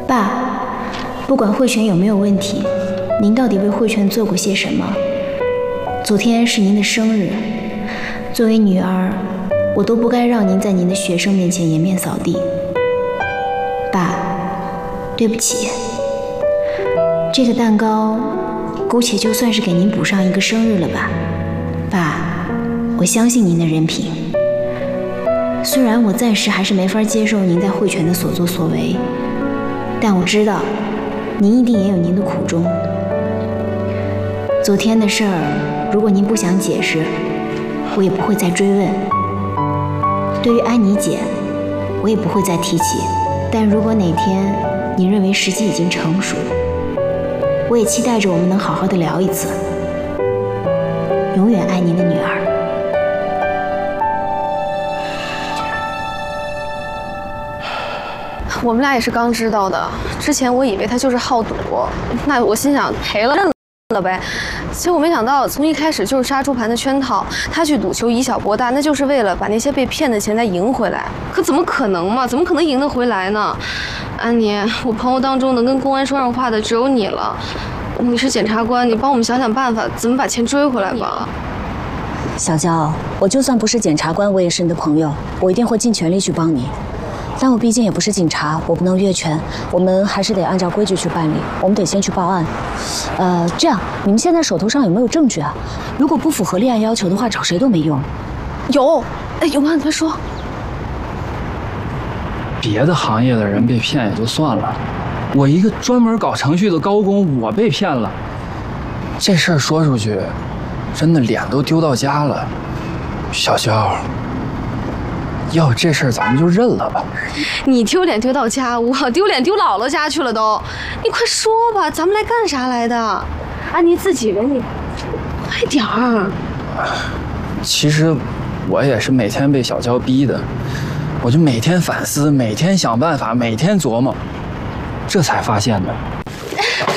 爸，不管慧泉有没有问题，您到底为慧泉做过些什么？昨天是您的生日，作为女儿，我都不该让您在您的学生面前颜面扫地。爸，对不起，这个蛋糕姑且就算是给您补上一个生日了吧。爸，我相信您的人品，虽然我暂时还是没法接受您在慧泉的所作所为，但我知道您一定也有您的苦衷。昨天的事儿，如果您不想解释，我也不会再追问。对于安妮姐，我也不会再提起。但如果哪天您认为时机已经成熟，我也期待着我们能好好的聊一次。永远爱您的女儿。 我们俩也是刚知道的，之前我以为他就是好赌，那我心想赔了认了呗。结果没想到从一开始就是杀猪盘的圈套，他去赌球以小博大，那就是为了把那些被骗的钱再赢回来。可怎么可能嘛？怎么可能赢得回来呢？安妮，我朋友当中能跟公安说上话的只有你了。你是检察官，你帮我们想想办法，怎么把钱追回来吧。 小娇，我就算不是检察官，我也是你的朋友，我一定会尽全力去帮你。但我毕竟也不是警察，我不能越权，我们还是得按照规矩去办理。我们得先去报案。这样，你们现在手头上有没有证据啊？如果不符合立案要求的话，找谁都没用。 有，哎，有吗？你快说。 别的行业的人被骗也就算了，我一个专门搞程序的高工，我被骗了，这事儿说出去，真的脸都丢到家了。小娇。要这事儿咱们就认了吧。 你丢脸丢到家，我丢脸丢姥姥家去了都。你快说吧，咱们来干啥来的？安妮自己人，你快点儿。 其实我也是每天被小娇逼的，我就每天反思，每天想办法，每天琢磨，这才发现的。